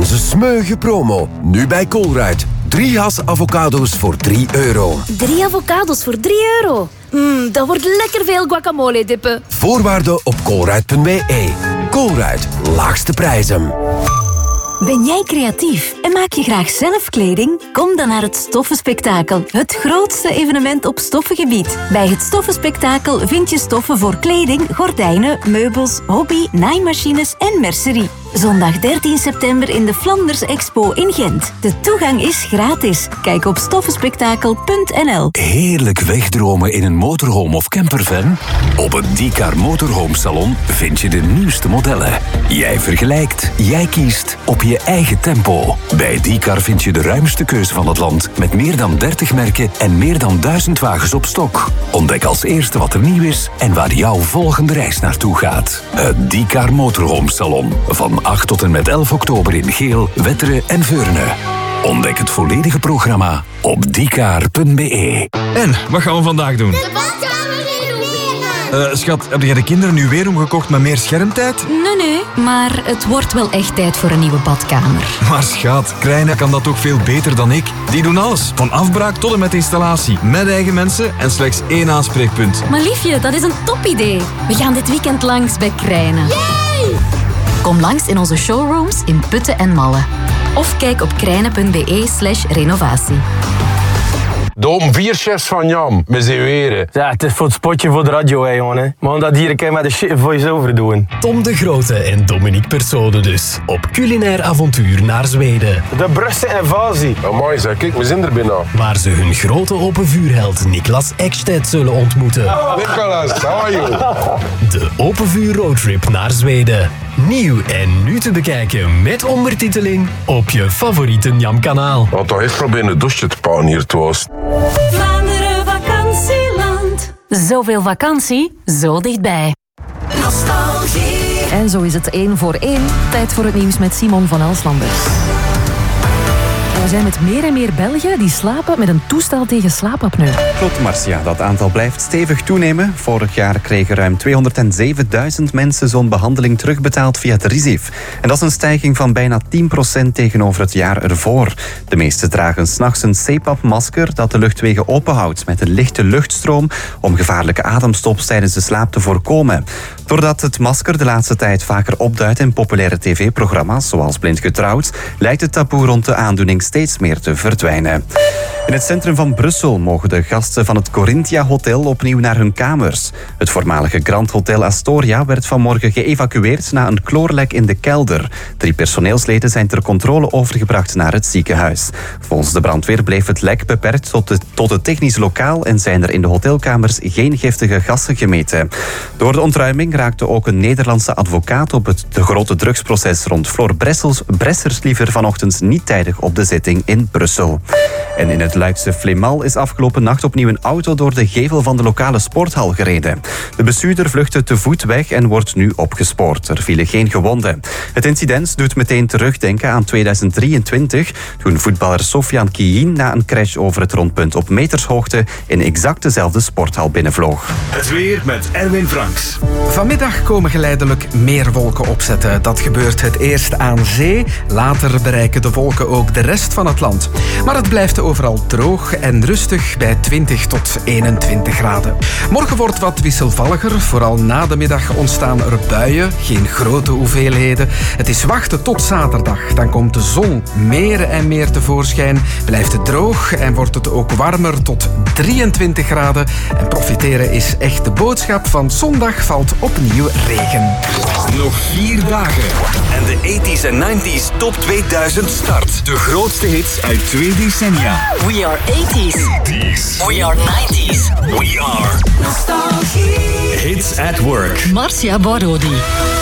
Onze smeuïge promo. Nu bij Colruyt. 3 has avocado's voor €3. 3 avocado's voor €3. Dat wordt lekker veel guacamole dippen. Voorwaarden op colruyt.be. Colruyt. Laagste prijzen. Ben jij creatief en maak je graag zelf kleding? Kom dan naar het Stoffenspektakel, het grootste evenement op stoffengebied. Bij het Stoffenspektakel vind je stoffen voor kleding, gordijnen, meubels, hobby, naaimachines en mercerie. Zondag 13 september in de Flanders Expo in Gent. De toegang is gratis. Kijk op stoffenspektakel.nl. Heerlijk wegdromen in een motorhome of campervan? Op het Diecar Motorhome Salon vind je de nieuwste modellen. Jij vergelijkt, jij kiest op je eigen tempo. Bij Diecar vind je de ruimste keuze van het land met meer dan 30 merken en meer dan 1000 wagens op stok. Ontdek als eerste wat er nieuw is en waar jouw volgende reis naartoe gaat. Het Diecar Motorhome Salon van 8 tot en met 11 oktober in Geel, Wetteren en Veurne. Ontdek het volledige programma op diecar.be. En, wat gaan we vandaag doen? De badkamer renoveren! Schat, heb jij de kinderen nu weer omgekocht met meer schermtijd? Nee, maar het wordt wel echt tijd voor een nieuwe badkamer. Maar schat, Krijnen kan dat ook veel beter dan ik. Die doen alles, van afbraak tot en met installatie. Met eigen mensen en slechts 1 aanspreekpunt. Maar liefje, dat is een topidee. We gaan dit weekend langs bij Krijnen. Yay! Kom langs in onze showrooms in Putten en Malle. Of kijk op krijnen.be/renovatie. De 4 chefs van Jam, met z'n weren. Ja, het is voor het spotje voor de radio, hè, jongen. Maar omdat hier een keer met de shit voice-over doen. Tom de Grote en Dominique Persone dus. Op culinair avontuur naar Zweden. De Brusselse invasie. Amai, zeg, kijk, we zijn er bijna. Waar ze hun grote open vuurheld Niklas Ekstedt zullen ontmoeten. Nicolas, how are you? De open vuur roadtrip naar Zweden. Nieuw en nu te bekijken met ondertiteling op je favoriete Njam-kanaal. Wat toch echt proberen een douche te pakken hier thuis. Vlaanderen vakantieland. Zoveel vakantie, zo dichtbij. Nostalgie. En zo is het 1 voor 1. Tijd voor het nieuws met Simon van Elslanders. Er zijn met meer en meer Belgen die slapen met een toestel tegen slaapapneu. Klopt, Marcia. Dat aantal blijft stevig toenemen. Vorig jaar kregen ruim 207.000 mensen zo'n behandeling terugbetaald via het RISIF. En dat is een stijging van bijna 10% tegenover het jaar ervoor. De meesten dragen 's nachts een CPAP-masker dat de luchtwegen openhoudt met een lichte luchtstroom om gevaarlijke ademstops tijdens de slaap te voorkomen. Doordat het masker de laatste tijd vaker opduikt in populaire tv-programma's, zoals Blind Getrouwd, lijkt het taboe rond de aandoening steeds meer te verdwijnen. In het centrum van Brussel mogen de gasten van het Corinthia Hotel opnieuw naar hun kamers. Het voormalige Grand Hotel Astoria werd vanmorgen geëvacueerd na een kloorlek in de kelder. 3 personeelsleden zijn ter controle overgebracht naar het ziekenhuis. Volgens de brandweer bleef het lek beperkt tot het technisch lokaal en zijn er in de hotelkamers geen giftige gassen gemeten. Door de ontruiming raakte ook een Nederlandse advocaat op het grote drugsproces rond Floor Bressers liever vanochtend niet tijdig op de zitting in Brussel. En in het Luikse Flemal is afgelopen nacht opnieuw een auto door de gevel van de lokale sporthal gereden. De bestuurder vluchtte te voet weg en wordt nu opgespoord. Er vielen geen gewonden. Het incident doet meteen terugdenken aan 2023, toen voetballer Sofian Kiyin na een crash over het rondpunt op metershoogte in exact dezelfde sporthal binnenvloog. Het weer met Erwin Franks. Vanmiddag komen geleidelijk meer wolken opzetten. Dat gebeurt het eerst aan zee. Later bereiken de wolken ook de rest van het land. Maar het blijft overal droog en rustig bij 20 tot 21 graden. Morgen wordt wat wisselvalliger. Vooral na de middag ontstaan er buien. Geen grote hoeveelheden. Het is wachten tot zaterdag. Dan komt de zon meer en meer tevoorschijn. Blijft het droog en wordt het ook warmer tot 23 graden. En profiteren is echt de boodschap, van zondag valt opnieuw regen. Nog 4 dagen. En de 80s en 90s Top 2000 start. De grootste hits uit 2 decennia. We are 80s. We are 90s. We are Nostalgie. Hits at Work. Marcia Borodi.